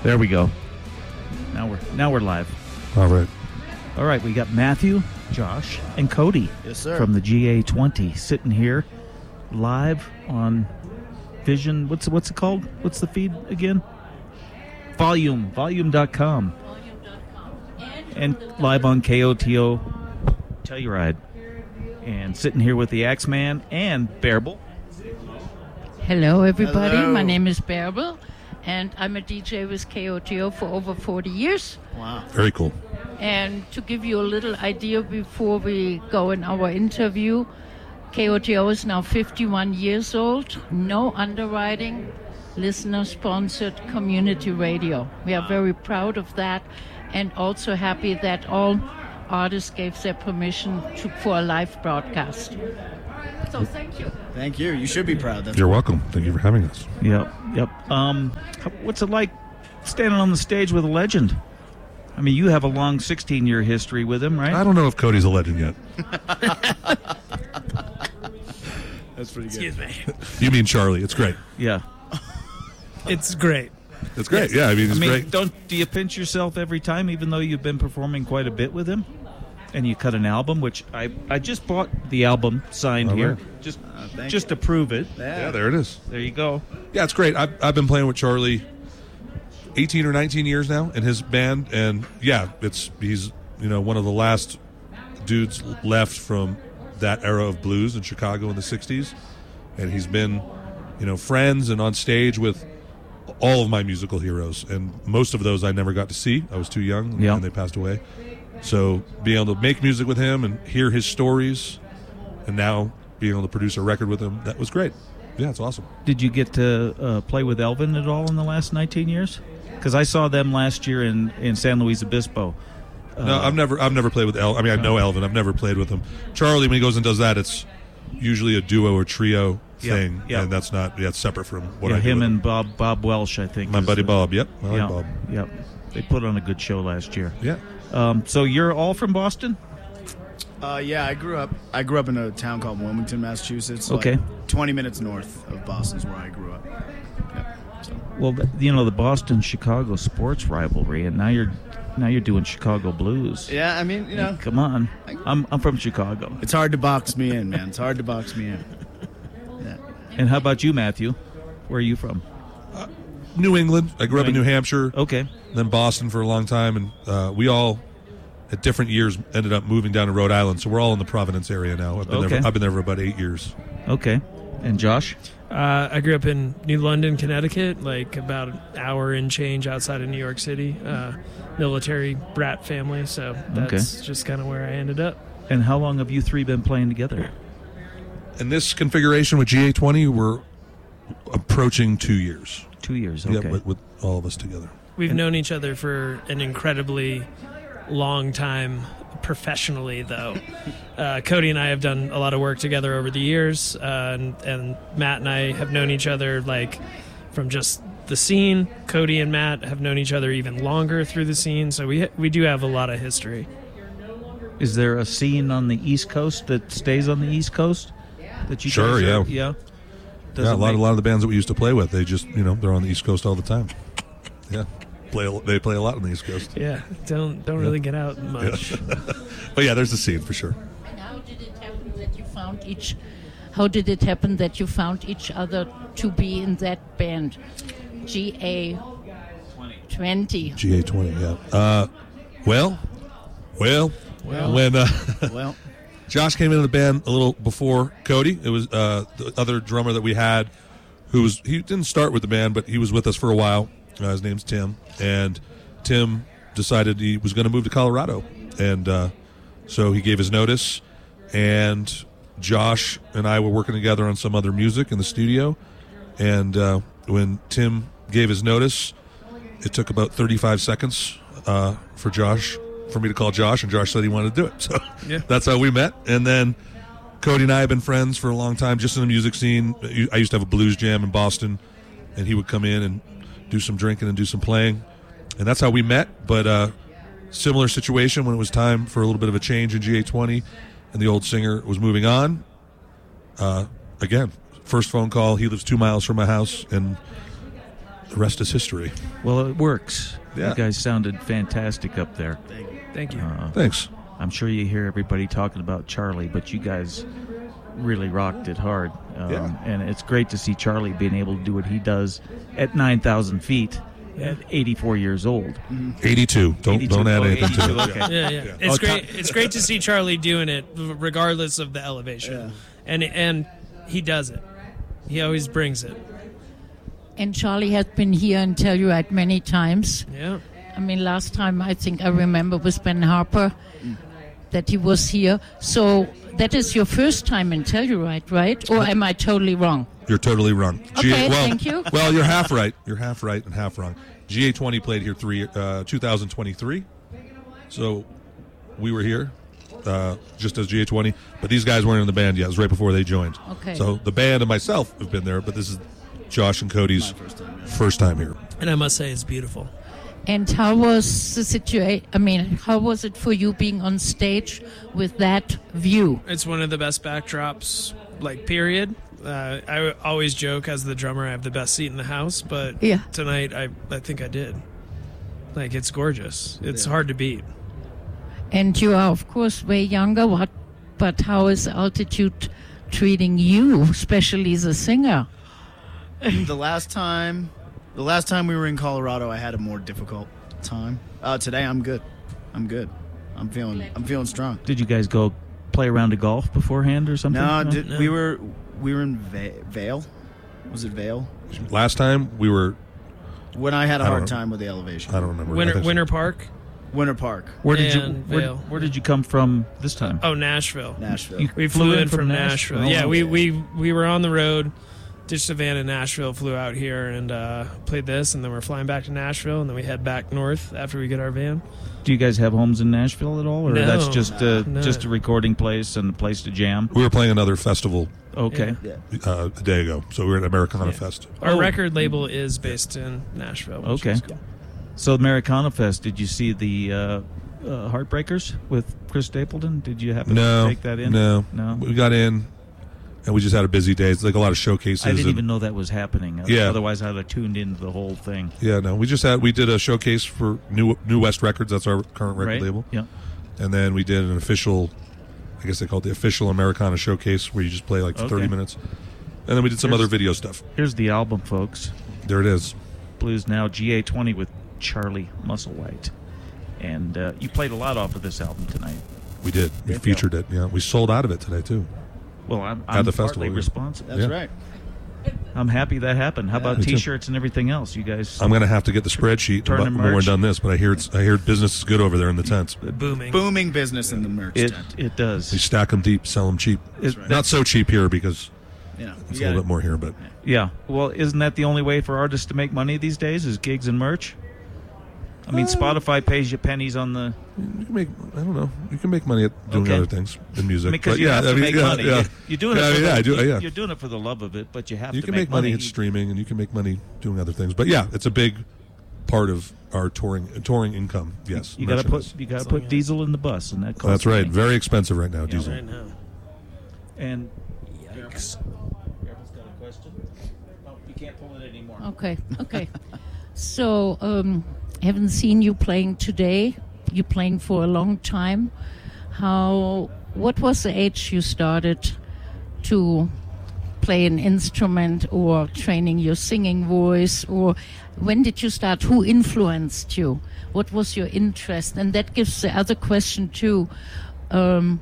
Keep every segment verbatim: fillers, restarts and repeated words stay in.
There we go. Now we're now we're live. All right. All right, we got Matthew, Josh, and Cody. Yes, sir. From the G A twenty, sitting here live on Vision. What's what's it called? What's the feed again? Volume, volume dot com. volume dot com. And live on K O T O Telluride. And sitting here with the Axeman and Bearable. Hello, everybody. Hello. My name is Bearable, and I'm a D J with K O T O for over forty years. Wow. Very cool. And to give you a little idea before we go in our interview, K O T O is now fifty-one years old, no underwriting, listener-sponsored community radio. We are very proud of that, and also happy that all artists gave their permission to, for a live broadcast. So thank you. Thank you. You should be proud. That's You're welcome. Thank you for having us. Yep, yep. Um, how- what's it like standing on the stage with a legend? I mean, you have a long sixteen-year history with him, right? I don't know if Cody's a legend yet. That's pretty good. Excuse me. You mean Charlie. It's great. Yeah. It's great. It's great. Yeah, I mean, it's I mean, great. don't do you pinch yourself every time, even though you've been performing quite a bit with him, and you cut an album, which I I just bought the album signed All here, right. just Uh, thank just to prove it. Yeah, there it is. There you go. Yeah, it's great. I've, I've been playing with Charlie eighteen or nineteen years now in his band, and yeah, it's he's you know one of the last dudes left from that era of blues in Chicago in the sixties, and he's been you know friends and on stage with all of my musical heroes, and most of those I never got to see. I was too young, Yeah. and they passed away. So being able to make music with him and hear his stories, and now being able to produce a record with him, that was great. Yeah, it's awesome. Did you get to uh, play with Elvin at all in the last nineteen years? Because I saw them last year in, in San Luis Obispo. Uh, No, I've never I've never played with El. I mean, I know Elvin. I've never played with him. Charlie, when he goes and does that, it's usually a duo or trio Yeah, thing, yeah. and that's not that's separate from what yeah, I do. him with and Bob Bob Welsh, I think. my is buddy the- Bob. Yep, I like Yeah, Bob. yep. They put on a good show last year. Yeah, Um, so you're all from Boston? Uh, yeah, I grew up. I grew up in a town called Wilmington, Massachusetts. like Okay. twenty minutes north of Boston's where I grew up. Yeah, so. Well, th- you know the Boston-Chicago sports rivalry, and now you're now you're doing Chicago blues. Yeah, I mean, you know, Come on, I'm I'm from Chicago. it's hard to box me in, man. It's hard to box me in. Yeah. And how about you, Matthew? Where are you from? New England. I grew up in New New Hampshire, Okay. then Boston for a long time, and uh, we all at different years ended up moving down to Rhode Island. So we're all in the Providence area now. I've been there. Okay. For, I've been there for about eight years. Okay. And Josh? Uh, I grew up in New London, Connecticut, like about an hour and change outside of New York City. Uh, military brat family, so that's just kind of where I ended up. And how long have you three been playing together? In this configuration with G A twenty, we're approaching two years. Two years. Yeah, Okay. with, with all of us together. We've And- known each other for an incredibly long time professionally, though. Uh, Cody and I have done a lot of work together over the years, uh, and, and Matt and I have known each other like from just the scene. Cody and Matt have known each other even longer through the scene, so we we do have a lot of history. Is there a scene on the East Coast that stays on the East Coast? That you Sure, guys are- yeah. Yeah. Does yeah, a it lot, make- a lot of the bands that we used to play with, they just, you know, they're on the East Coast all the time. Yeah, play. A, they play a lot on the East Coast. Yeah, don't don't really get out much. But yeah, there's the scene for sure. And how did it happen that you found each? How did it happen that you found each other to be in that band, G A twenty? G A twenty. Yeah. Uh, well, well, Well. when uh, Well, Josh came into the band a little before Cody, it was uh, the other drummer that we had, who was he didn't start with the band, but he was with us for a while. Uh, his name's Tim, and Tim decided he was going to move to Colorado, and uh, so he gave his notice. And Josh and I were working together on some other music in the studio, and uh, when Tim gave his notice, it took about thirty-five seconds uh, for Josh for me to call Josh, and Josh said he wanted to do it. So Yeah. that's how we met. And then Cody and I have been friends for a long time, just in the music scene. I used to have a blues jam in Boston, and he would come in and do some drinking and do some playing, and that's how we met. But uh, similar situation when it was time for a little bit of a change in G A twenty, and the old singer was moving on. Uh, again, first phone call. He lives two miles from my house, and the rest is history. Well, it works. Yeah. You guys sounded fantastic up there. Thank you. Uh, Thanks. I'm sure you hear everybody talking about Charlie, but you guys really rocked it hard. Um, Yeah. And it's great to see Charlie being able to do what he does at nine thousand feet at eighty-four years old. eighty-two. Don't eighty-two. don't add Oh, anything to eighty-two, it. okay. Yeah, yeah. Yeah. It's Oh, great. Tom- It's great to see Charlie doing it, regardless of the elevation, Yeah. and and he does it. He always brings it. And Charlie has been here in Telluride many times. Yeah. I mean, last time I think I remember was Ben Harper that he was here. So that is your first time in Telluride, right? Or am I totally wrong? You're totally wrong. Okay, well, thank you. Well, you're half right. You're half right and half wrong. G A twenty played here three, uh, two thousand twenty-three. So we were here uh, just as G A twenty, but these guys weren't in the band yet. It was right before they joined. Okay. So the band and myself have been there, but this is Josh and Cody's first time, yeah. first time here. And I must say, it's beautiful. And how was the situation? I mean, how was it for you being on stage with that view? It's one of the best backdrops, like, period. Uh, I always joke as the drummer I have the best seat in the house, but Yeah. tonight I, I think I did. Like, it's gorgeous. It's Yeah. hard to beat. And you are, of course, way younger. What? But how is altitude treating you, especially as a singer? The last time, the last time we were in Colorado, I had a more difficult time. Uh, today, I'm good. I'm good. I'm feeling. I'm feeling strong. Did you guys go play around of golf beforehand or something? No, did, No. we were we were in Va- Vail. Was it Vail? Last time we were, When I had a I don't hard know. time with the elevation. I don't remember. I Winter think so. Winter Park. Winter Park, Where did you And where, Vail. where did you come from this time? Oh, Nashville. Nashville. You- We flew, in from, Nashville. Yeah, we, we we were on the road, ditched the van in Nashville, flew out here and uh, played this, and then we're flying back to Nashville, and then we head back north after we get our van. Do you guys have homes in Nashville at all, or No. that's just uh, No. just a recording place and a place to jam? We were playing another festival Okay. Yeah. uh, a day ago, so we were at Americana Fest. Our Oh. record label is based in Nashville. which Okay. is cool. So Americana Fest, did you see the uh, uh, Heartbreakers with Chris Stapleton? Did you happen No, to take that in? no, No. We got in, and we just had a busy day. It's like a lot of showcases. I didn't and- even know that was happening. Yeah. Otherwise, I'd have tuned into the whole thing. Yeah, no, we just had we did a showcase for New New West Records. That's our current record Right? label, Yeah. and then we did an official, I guess they called it the official Americana showcase, where you just play like for thirty Okay. minutes, and then we did some Here's- other video stuff. Here's the album, folks. There it is. Blues Now, G A twenty with Charlie Musselwhite. And uh, you played a lot off of this album tonight. We did. We Thank featured it. Yeah, we sold out of it today too. Well, I'm, At I'm the partly festival, yeah. responsible. That's Yeah. right. I'm happy that happened. How about Me too. T-shirts and everything else? You guys I'm gonna have to get the spreadsheet Turn about and when we're merch. done this, but I hear it's I hear business is good over there in the tents. Booming. Booming business in the merch It tent. it does. They stack them deep, sell them cheap. It- right. Not so cheap here because You know, it's you a little gotta- bit more here, but Yeah. Well, isn't that the only way for artists to make money these days? Is gigs and merch? I mean, Spotify pays you pennies on the. you can make I don't know. You can make money at doing Okay. other things in music. Because but you yeah, have to I mean, make yeah, money. Yeah. You- You're doing Yeah, it. I For mean, the, yeah, I do- yeah. You're doing it for the love of it, but you have You to can make, make money money. at streaming, and you can make money doing other things. But yeah, it's a big part of our touring touring income. Yes, You got to merchandise. put you got to Something put diesel in the bus, and that costs. That's right. money. Very expensive right now, diesel. Right now. And yikes. Everyone's got a question. No, you can't pull it anymore. Okay, okay. So, um, haven't seen you playing today. You're playing for a long time. How? What was the age you started to play an instrument or training your singing voice? Or when did you start? Who influenced you? What was your interest? And that gives the other question too. Um,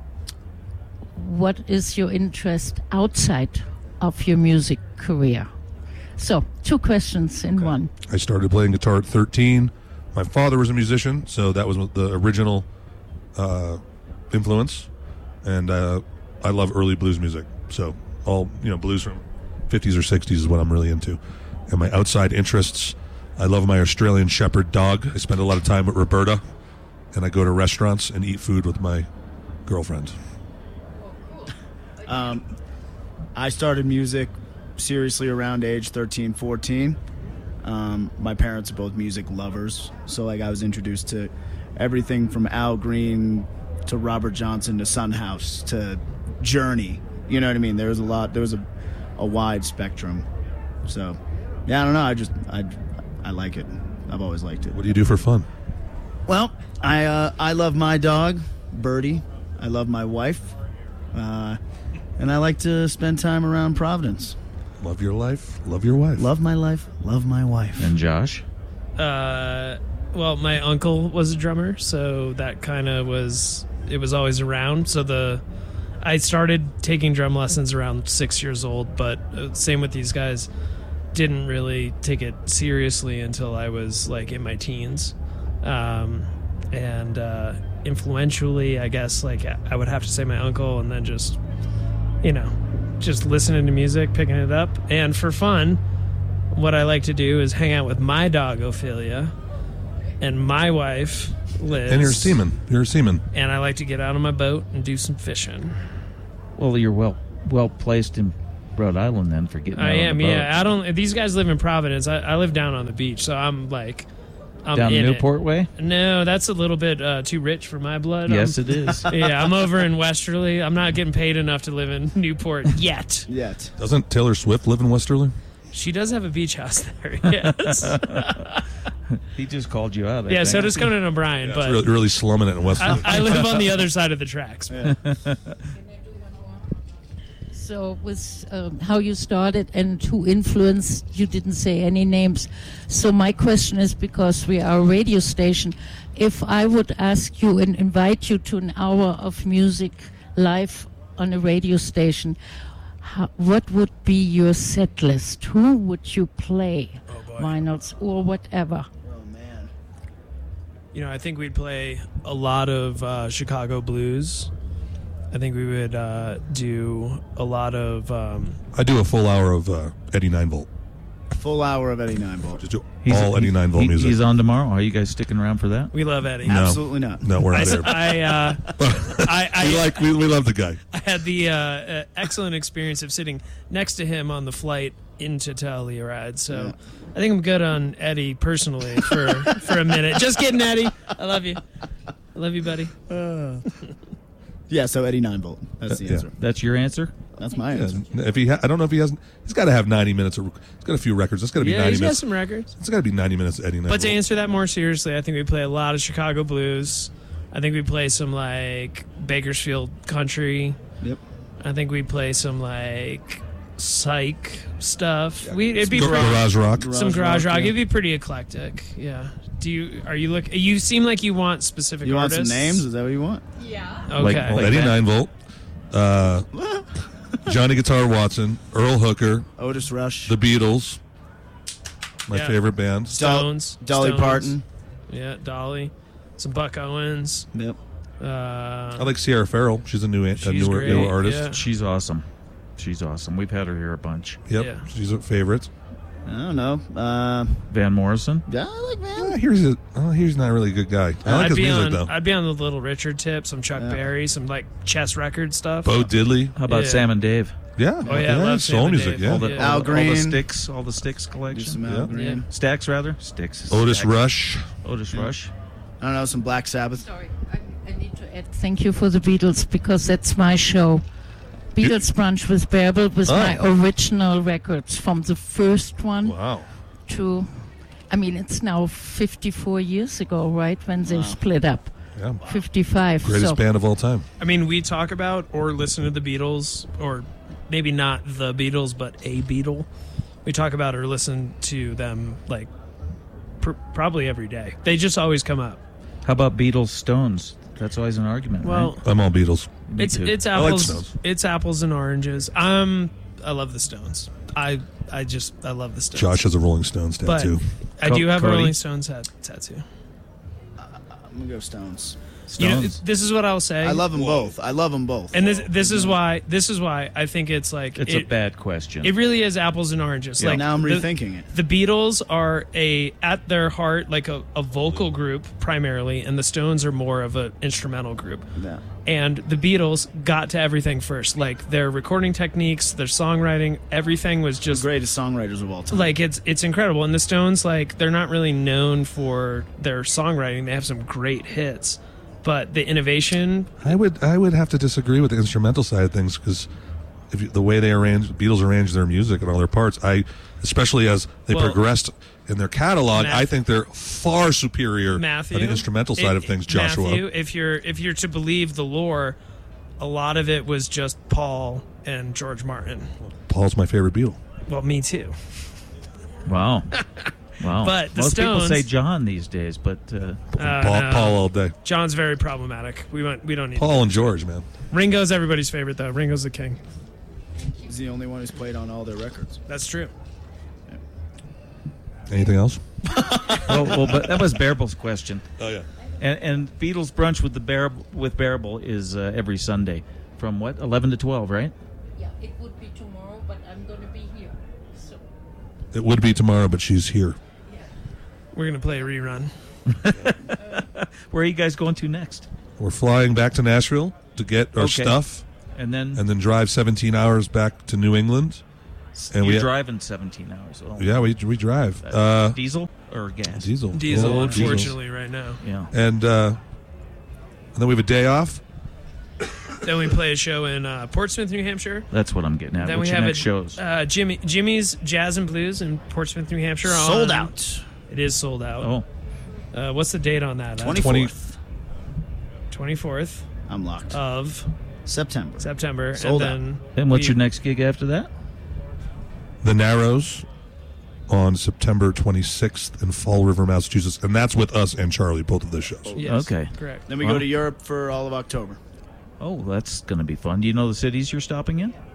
what is your interest outside of your music career? So, two questions in one. I started playing guitar at thirteen. My father was a musician, so that was the original uh, influence. And uh, I love early blues music. So all you know, blues from fifties or sixties is what I'm really into. And my outside interests, I love my Australian Shepherd dog. I spend a lot of time with Roberta, and I go to restaurants and eat food with my girlfriend. Um, I started music seriously around age thirteen, fourteen. Um, my parents are both music lovers, so like I was introduced to everything from Al Green to Robert Johnson to Son House to Journey. You know what I mean? There was a lot. There was a, a wide spectrum. So Yeah, I don't know. I just I I like it. I've always liked it. What do you do for fun? Well, I uh, I love my dog, Birdie. I love my wife, uh, and I like to spend time around Providence. Love your life, love your wife. Love my life, love my wife. And Josh? Uh, well, my uncle was a drummer, so that kind of was, it was always around. So the, I started taking drum lessons around six years old, but uh, same with these guys, didn't really take it seriously until I was like in my teens. Um, and uh, influentially, I guess, like I would have to say my uncle, and then just, you know, just listening to music, picking it up. And for fun, what I like to do is hang out with my dog, Ophelia, and my wife, Liz. And you're a seaman. You're a seaman. And I like to get out on my boat and do some fishing. Well, you're well well placed in Rhode Island then for getting I out on am, the boat. yeah. I don't. These guys live in Providence. I, I live down on the beach, so I'm like, I'm Down in Newport it. way? No, that's a little bit uh, too rich for my blood. Yes, I'm- it is. Yeah, I'm over in Westerly. I'm not getting paid enough to live in Newport yet. Yet. Doesn't Taylor Swift live in Westerly? She does have a beach house there. Yes. He just called you out. I Yeah. think. So does Conan O'Brien, It's but really, really slumming it in Westerly. I, I live on the other side of the tracks. So with um, how you started and who influenced, you didn't say any names. So my question is, because we are a radio station, if I would ask you and invite you to an hour of music live on a radio station, how, what would be your set list? Who would you play? Vinyls or whatever. Oh man. You know, I think we'd play a lot of uh, Chicago blues. I think we would uh, do a lot of. Um, I do a full hour of uh, Eddie Nine Volt. Full hour of Eddie Nine Volt. Just do He's- all Eddie Nine Volt he- music. He's on tomorrow. Are you guys sticking around for that? we love Eddie. No. Absolutely not. No, we're I, not s- there. I, uh, I, I, we like we, we love the guy. I had the uh, uh, excellent experience of sitting next to him on the flight into Telluride. So Yeah. I think I'm good on Eddie personally for for a minute. Just kidding, Eddie. I love you. I love you, buddy. Yeah, so Eddie Nine Volt. That's the Yeah. answer. That's your answer? That's my Yeah, answer. if he, ha- I don't know if he has. He's got to have ninety minutes. Of, he's got a few records. It's got to be Yeah, ninety he's got minutes. some records. It's got to be ninety minutes. Of Eddie Nine But to Volt. answer that more seriously, I think we play a lot of Chicago blues. I think we play some like Bakersfield country. Yep. I think we play some like psych stuff. We it'd be Gar- pretty, garage rock. Garage some garage rock, rock. yeah. It'd be pretty eclectic. Yeah. Do you are you look? You seem like you want specific. You want some artists. names? Is that what you want? Okay. Like- Well, like Eddie that. Nine Volt, uh, Johnny Guitar Watson, Earl Hooker, Otis Rush. The Beatles, my Yeah. favorite band. Stones. Dolly Stones. Parton. Yeah, Dolly. Some Buck Owens. Yep. Uh, I like Sierra Farrell. She's a new, a She's newer, great, newer artist. yeah. She's awesome. She's awesome. We've had her here a bunch. Yep, Yeah. she's a favorite. I don't know. Uh, Van Morrison. yeah, I like Uh, man. here's a, oh, here's not really a good guy. I like I'd his be music on. though. I'd be on the Little Richard tip. Some Chuck Yeah. Berry. Some like chess record stuff. Bo Diddley. How about Yeah. Sam and Dave? Yeah. Oh, yeah, I love soul Sam and music. Dave. Yeah. All the, Yeah. all, Al the- all the Green. sticks, all the sticks Do collection. some Yeah. Al Green. Stacks rather. Sticks. Otis Stacks. Rush. Otis Rush. I don't know. Some Black Sabbath. Sorry, I, I need to add thank you for the Beatles because that's my show. Beatles Brunch with Bearable was Oh. my original records from the first one Wow. to, I mean, it's now fifty-four years ago, right, when they Wow. split up. Yeah. fifty-five. Greatest so. band of all time. I mean, we talk about or listen to the Beatles, or maybe not the Beatles, but a Beatle. We talk about or listen to them like pr- probably every day. They just always come up. How about Beatles Stones? That's always an argument. Well, right? I'm all Beatles. Me it's too. it's I like apples. Stones. It's apples and oranges. Um, I love the Stones. I I just I love the Stones. Josh has a Rolling Stones But tattoo. I Co- do have Cody? a Rolling Stones hat, tattoo. I'm gonna go Stones. You know, Stones. this is what I'll say. I love them both. I love them both. and this this is why this is why I think it's like it's it, a bad question. it really is apples and oranges. Yeah. Like now I'm the- rethinking it. The Beatles are a at their heart like a, a vocal group primarily, and the Stones are more of an instrumental group. Yeah. And the Beatles got to everything first, like their recording techniques, their songwriting, everything was The just greatest songwriters of all time. like it's it's incredible. And the Stones, like they're not really known for their songwriting. They have some great hits, but the innovation, I would I would have to disagree with the instrumental side of things because if you, the way they arrange, Beatles arrange their music and all their parts, I, especially as they Well, progressed in their catalog, Math- I think they're far superior Matthew, on the instrumental side it- of things. Joshua, Matthew, if you're if you're to believe the lore, a lot of it was just Paul and George Martin. Paul's my favorite Beatle. Well, me too. Wow. Wow. But the Most people Stones- say John these days, but uh, Uh, Paul, no. Paul all day. John's very problematic. We went. We don't need. Paul and George, man. Ringo's everybody's favorite though. Ringo's the king. He's the only one who's played on all their records. That's true. Anything else? well, well, but that was Bearable's question. Oh yeah. And, and Beatles brunch with the Bear with Bearable is uh, every Sunday from what eleven to twelve, right? Yeah, it would be tomorrow, but I'm going to be here. So It would be tomorrow, but she's here. We're gonna play a rerun. Where are you guys going to next? We're flying back to Nashville to get our Okay. stuff, And then and then drive seventeen hours back to New England. And you're we driving seventeen hours. Oh. Yeah, we we drive. Uh, Uh, diesel or gas? diesel. Diesel, Oh, unfortunately, right now. Yeah. And uh, and then we have a day off. Then we play a show in uh, Portsmouth, New Hampshire. That's what I'm getting at. Then What's we your have next a, shows? Uh, Jimmy Jimmy's Jazz and Blues in Portsmouth, New Hampshire. on- Sold out. It is sold out. oh, Uh, what's the date on that? twenty-fourth. twenty-fourth I'm locked. of September. September. Sold out. and then and what's we- your next gig after that? The Narrows on September twenty-sixth in Fall River, Massachusetts, and that's with us and Charlie, both of those shows. Yes, Okay. correct. Then we Well- go to Europe for all of October. Oh, that's going to be fun. Do you know the cities you're stopping in?